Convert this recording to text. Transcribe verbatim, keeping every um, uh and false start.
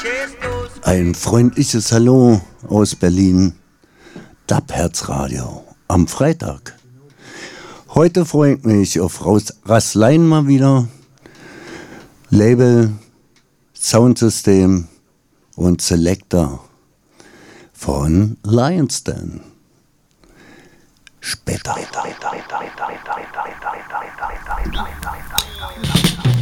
Ein freundliches Hallo aus Berlin, Dub-Herz-Radio am Freitag. Heute freue ich mich auf Rasslein mal wieder, Label, Soundsystem und Selector von Lions Den. Später.